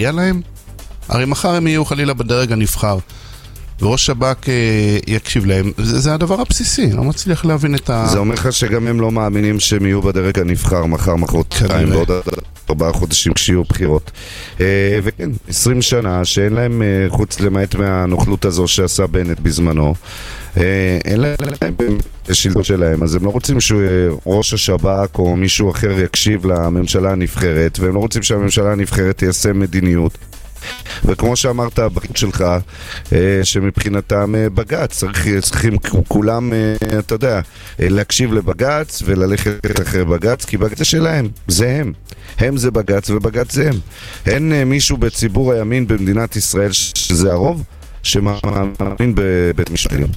מפריע להם? הרי מחר הם יהיו חלילה בדרג הנבחר, וראש שב"כ יקשיב להם. זה הדבר הבסיסי, לא מצליח להבין את זה אומר לך שגם הם לא מאמינים שהם יהיו בדרג הנבחר מחר, מחרתיים, בעוד 4 חודשים כשיהיו בחירות. וכן, 20 שנה שאין להם, חוץ למעט מהנוכלות הזו שעשה בנט בזמנו, אין להם השלטון שלהם, אז הם לא רוצים שראש השב"כ או מישהו אחר יקשיב לממשלה הנבחרת, והם לא רוצים שהממשלה הנבחרת תיישם מדיניות. וכמו שאמרת בחינוך שלך, שמבחינתם בגץ צריכים כולם, אתה יודע, להקשיב לבגץ וללכת אחרי בגץ, כי בגץ זה שלהם, זה הם זה בגץ ובגץ זה הם. אין מישהו בציבור הימין במדינת ישראל שזה הרוב שמאמין בבית משפט עליון.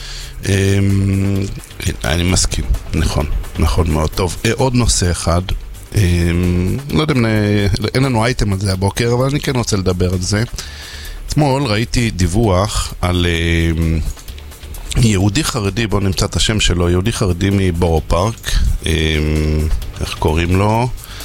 אני מסכים, נכון מאוד. טוב, עוד נושא אחד, לא יודע, אין לנו אייטם על זה הבוקר, אבל אני כן רוצה לדבר על זה. אתמול ראיתי דיווח על יהודי חרדי, בואו נמצא את השם שלו, יהודי חרדי מבורו פארק, איך קוראים לו?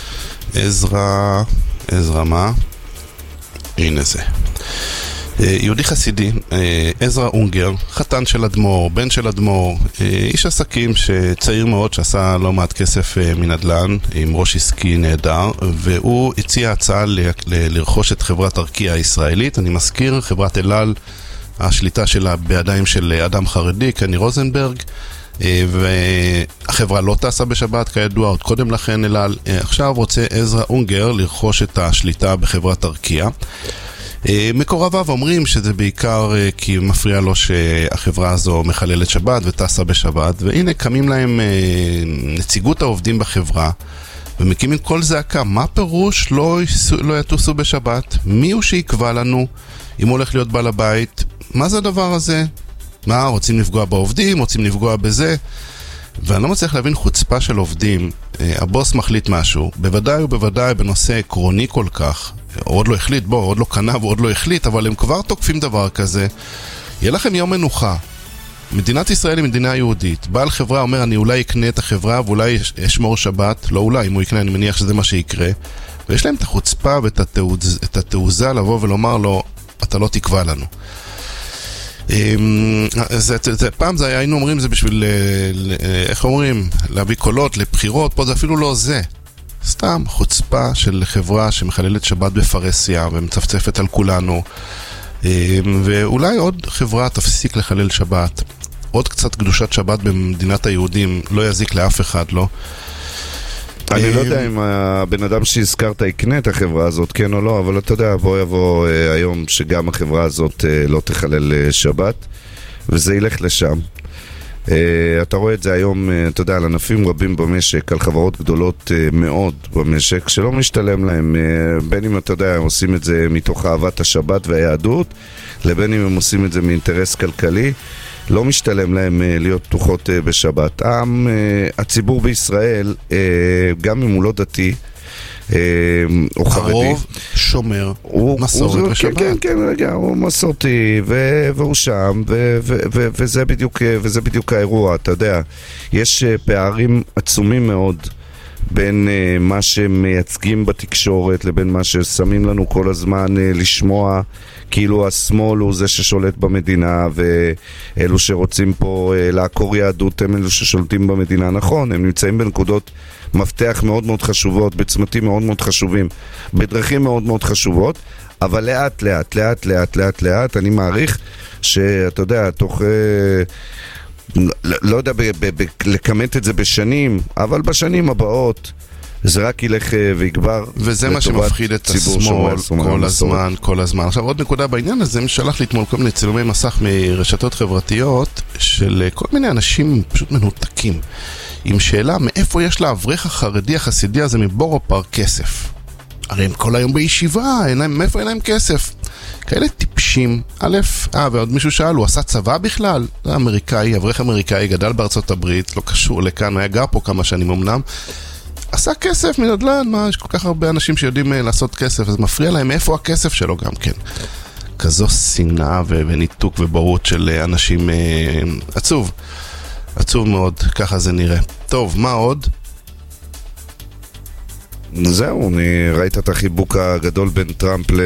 עזרא מה? הנה זה. יהודי חסידי, עזרא אונגר, חתן של אדמו"ר, בן של אדמו"ר, איש עסקים שצעיר מאוד שעשה לא מעט כסף מנדל"ן, עם ראש עסקי נהדר, והוא הציע הצעה לרכוש את חברת ארקיע הישראלית. אני מזכיר, חברת אלעל, השליטה שלה בידיים של אדם חרדי, קני רוזנברג, והחברה לא טסה בשבת כידוע, עוד קודם לכן אלעל. עכשיו רוצה עזרא אונגר לרכוש את השליטה בחברת ארקיע. מקורביו אומרים שזה בעיקר כי מפריע לו שהחברה הזו מחללת שבת וטסה בשבת, והנה קמים להם נציגות העובדים בחברה ומקימים כל זעקה. מה פירוש לא יטוסו בשבת? מי הוא שיקבע לנו אם הולך להיות בעל הבית? מה זה הדבר הזה? מה, רוצים לפגוע בעובדים? רוצים לפגוע בזה? ואני לא מצליח להבין חוצפה של עובדים. הבוס מחליט משהו, בוודאי ובוודאי בנושא עקרוני כל כך, עוד לא החליט, עוד לא קנה ועוד לא החליט, אבל הם כבר תוקפים דבר כזה. יהיה לכם יום מנוחה. מדינת ישראל היא מדינה יהודית. בעל חברה אומר, אני אולי אקנה את החברה ואולי אשמור שבת. לא אולי, אם הוא יקנה, אני מניח שזה מה שיקרה. ויש להם את החוצפה ואת התעוזה לבוא ולומר לו, אתה לא תקבע לנו. פעם זה היינו אומרים זה בשביל, איך אומרים, להביא קולות לבחירות. פה זה אפילו לא זה. סתם חוצפה של חברה שמחללת שבת בפרסיה ומצפצפת על כולנו, ואולי עוד חברה תפסיק לחלל שבת. עוד קצת קדושת שבת במדינת היהודים לא יזיק לאף אחד, לא? אני לא יודע אם הבן אדם שהזכרת יקנה את החברה הזאת, כן או לא, אבל אתה יודע, בוא יבוא היום שגם החברה הזאת לא תחלל שבת, וזה ילך לשם. אתה רואה את זה היום, אתה יודע, על ענפים רבים במשק, על חברות גדולות מאוד במשק, שלא משתלם להם, בין אם אתה יודע, הם עושים את זה מתוך אהבת השבת והיהדות, לבין אם הם עושים את זה מאינטרס כלכלי, לא משתלם להם להיות פתוחות בשבת. הציבור בישראל, גם אם הוא לא דתי, הוא חרדי, הרוב שומר מסורת ושבת. כן, רגע, הוא מסורתי והוא שם, וזה בדיוק האירוע, אתה יודע. יש פערים עצומים מאוד בין מה שמייצגים בתקשורת לבין מה ששמים לנו כל הזמן לשמוע, כאילו השמאל הוא זה ששולט במדינה ואלו שרוצים פה לעקור יהדות הם אלו ששולטים במדינה. נכון, הם נמצאים בנקודות מפתח מאוד מאוד חשובות, בצמתים מאוד מאוד חשובים, בדרכים מאוד מאוד חשובות, אבל לאט, אני מעריך שאתה יודע, תוך לא יודע לקמת את זה בשנים, אבל בשנים הבאות זה רק ילך ויגבר. וזה מה שמפחיד את השמאל כל הזמן. עכשיו עוד נקודה בעניין הזה, מי שלח לי אתמול כל מיני צילומי מסך מרשתות חברתיות של כל מיני אנשים פשוט מנותקים, עם שאלה מאיפה יש לאברך החרדי החסידי הזה מבורו פארק כסף. הרי הם כל היום בישיבה, מאיפה אין להם כסף? כאלה טיפשים. ועוד מישהו שאל, הוא עשה צבא בכלל? זה אמריקאי, אברך אמריקאי, גדל בארצות הברית, לא קשור לכאן, הוא היה גר פה כמה שנים אמנם, עשה כסף מנדל"ן. מה, יש כל כך הרבה אנשים שיודעים לעשות כסף, אז מפריע להם איפה הכסף שלו גם כן. כזו שנאה וניתוק ובורות של אנשים. עצוב מאוד, ככה זה נראה. טוב, מה עוד? זהו, ראית את החיבוק הגדול בין טראמפ